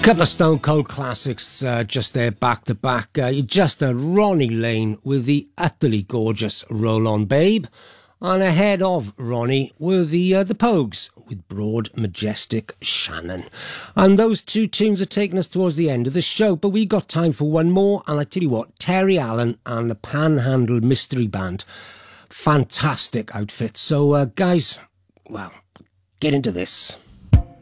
Couple of Stone Cold classics just there back to back. Just a Ronnie Lane with the utterly gorgeous Roll On Babe. And ahead of Ronnie were the Pogues with Broad Majestic Shannon. And those two tunes are taking us towards the end of the show, but we got time for one more. And I tell you what, Terry Allen and the Panhandle Mystery Band. Fantastic outfit. So guys, well, get into this.